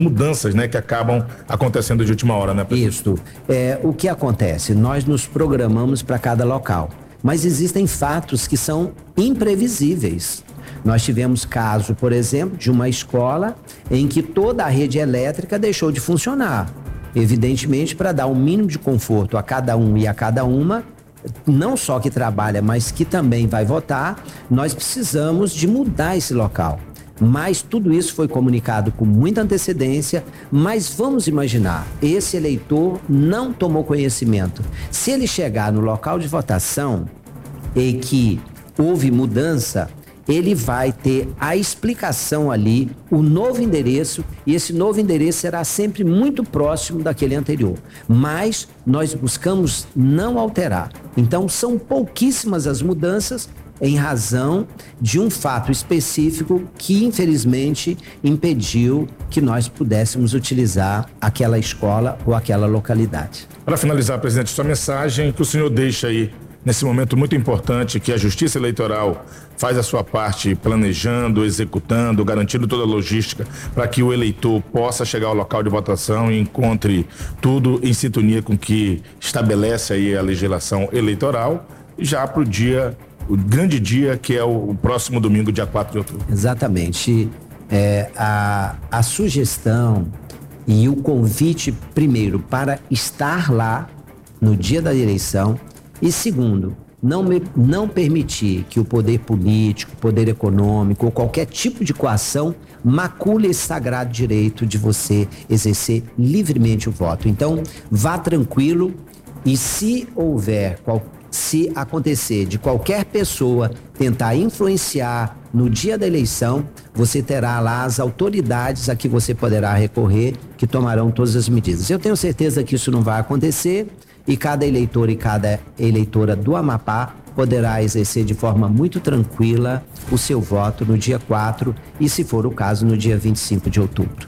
mudanças, né, que acabam acontecendo de última hora, né, prefeito? Isso. O que acontece? Nós nos programamos para cada local, mas existem fatos que são imprevisíveis. Nós tivemos caso, por exemplo, de uma escola em que toda a rede elétrica deixou de funcionar. Evidentemente, para dar um mínimo de conforto a cada um e a cada uma, não só que trabalha, mas que também vai votar, nós precisamos de mudar esse local. Mas tudo isso foi comunicado com muita antecedência, mas vamos imaginar, esse eleitor não tomou conhecimento. Se ele chegar no local de votação e que houve mudança, ele vai ter a explicação ali, o novo endereço, e esse novo endereço será sempre muito próximo daquele anterior. Mas nós buscamos não alterar. Então, são pouquíssimas as mudanças em razão de um fato específico que, infelizmente, impediu que nós pudéssemos utilizar aquela escola ou aquela localidade. Para finalizar, presidente, sua mensagem que o senhor deixa aí nesse momento muito importante, que a Justiça Eleitoral faz a sua parte planejando, executando, garantindo toda a logística para que o eleitor possa chegar ao local de votação e encontre tudo em sintonia com o que estabelece aí a legislação eleitoral, já para o grande dia que é o próximo domingo, dia 4 de outubro. Exatamente. A sugestão e o convite, primeiro, para estar lá no dia da eleição, e segundo, não permitir que o poder político, poder econômico ou qualquer tipo de coação macule esse sagrado direito de você exercer livremente o voto. Então, vá tranquilo, e se acontecer de qualquer pessoa tentar influenciar no dia da eleição, você terá lá as autoridades a que você poderá recorrer, que tomarão todas as medidas. Eu tenho certeza que isso não vai acontecer, e cada eleitor e cada eleitora do Amapá poderá exercer de forma muito tranquila o seu voto no dia 4 e, se for o caso, no dia 25 de outubro.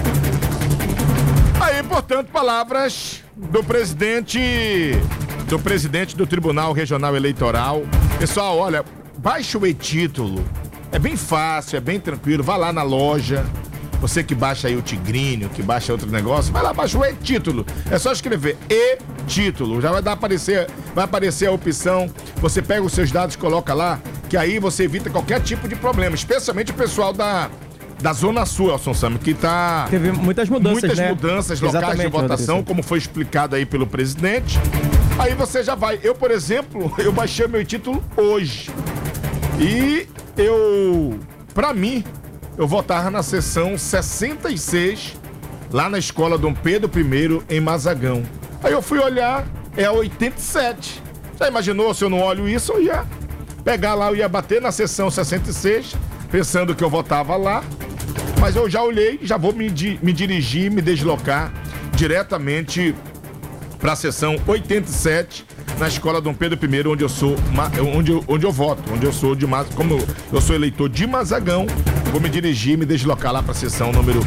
Aí, portanto, palavras do presidente do Tribunal Regional Eleitoral. Pessoal, olha, baixa o e-título. É bem fácil, é bem tranquilo. Vá lá na loja. Você que baixa aí o Tigrinho, que baixa outro negócio, vai lá, baixa o e-título. É só escrever e-título. Já vai aparecer a opção. Você pega os seus dados, coloca lá, que aí você evita qualquer tipo de problema. Especialmente o pessoal da Zona Sul, Elson Sami, que tá... Teve muitas mudanças, né? Mudanças locais de votação, como foi explicado aí pelo presidente. Aí você já vai. Eu, por exemplo, eu baixei meu título hoje. E pra mim, eu votava na seção 66, lá na escola Dom Pedro I, em Mazagão. Aí eu fui olhar, é a 87. Já imaginou, se eu não olho isso, eu ia pegar lá, eu ia bater na seção 66, pensando que eu votava lá. Mas eu já olhei, já vou me dirigir, me deslocar diretamente para a seção 87, na escola Dom Pedro I, onde eu sou, onde eu voto, onde eu sou como eu sou eleitor de Mazagão, vou me dirigir, me deslocar lá para a seção número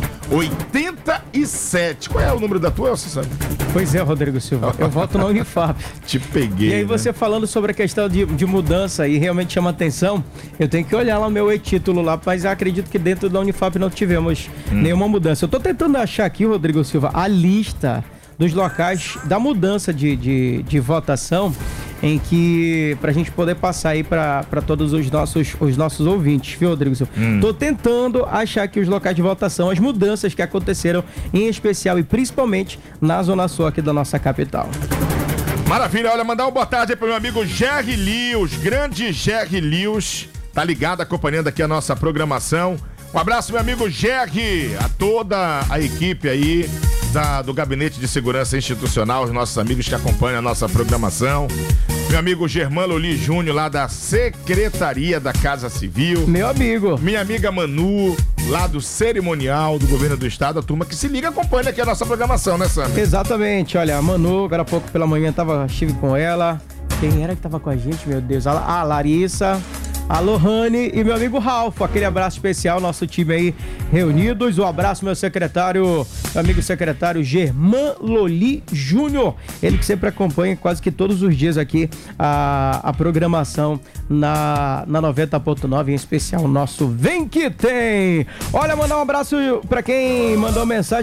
87. Qual é o número da tua, Elson? Pois é, Rodrigo Silva, eu voto na Unifap. Te peguei. E aí você, né, falando sobre a questão de mudança e realmente chama atenção, eu tenho que olhar lá o meu e-título lá, mas eu acredito que dentro da Unifap não tivemos nenhuma mudança. Eu tô tentando achar aqui, Rodrigo Silva, a lista dos locais da mudança de votação, em que, pra gente poder passar aí pra todos os nossos ouvintes, viu, Rodrigo Silva? Tô tentando achar aqui os locais de votação, as mudanças que aconteceram, em especial e principalmente na Zona Sul aqui da nossa capital. Maravilha, olha, mandar uma boa tarde aí pro meu amigo Jerry Lewis, grande Jerry Lewis, tá ligado, acompanhando aqui a nossa programação. Um abraço, meu amigo Jerry, a toda a equipe aí do Gabinete de Segurança Institucional, os nossos amigos que acompanham a nossa programação. Meu amigo Germán Loli Júnior, lá da Secretaria da Casa Civil. Meu amigo. Minha amiga Manu, lá do Cerimonial do Governo do Estado, a turma que se liga, acompanha aqui a nossa programação, né, Sam? Exatamente, olha, a Manu, agora há pouco pela manhã estive com ela. Quem era que tava com a gente, meu Deus? A Larissa. a Lohane e meu amigo Ralf. Aquele abraço especial, nosso time aí reunidos. Um abraço, meu amigo secretário Germán Loli Júnior. Ele que sempre acompanha quase que todos os dias aqui a programação na 90.9, em especial o nosso Vem Que Tem. Olha, mandar um abraço pra quem mandou mensagem